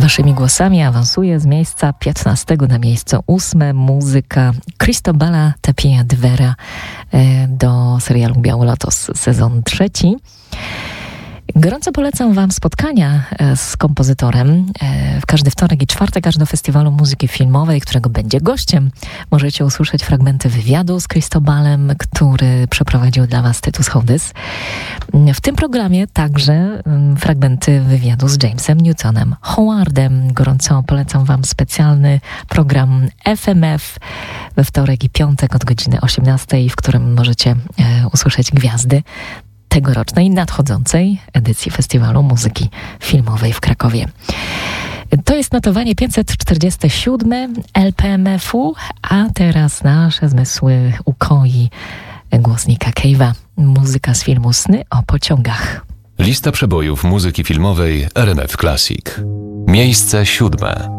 Waszymi głosami awansuje z miejsca 15 na miejsce 8 muzyka Cristobala Tapia de Vera do serialu Biały Lotos, sezon 3. Gorąco polecam Wam spotkania z kompozytorem w każdy wtorek i czwartek aż do Festiwalu Muzyki Filmowej, którego będzie gościem. Możecie usłyszeć fragmenty wywiadu z Cristobalem, który przeprowadził dla Was Tytus Hołdys. W tym programie także fragmenty wywiadu z Jamesem Newtonem Howardem. Gorąco polecam Wam specjalny program FMF we wtorek i piątek od godziny 18, w którym możecie usłyszeć gwiazdy tegorocznej nadchodzącej edycji Festiwalu Muzyki Filmowej w Krakowie. To jest notowanie 547 LPMF-u, a teraz nasze zmysły ukoi głos Nicka Cave'a. Muzyka z filmu Sny o pociągach. Lista przebojów muzyki filmowej RMF Classic. Miejsce 7.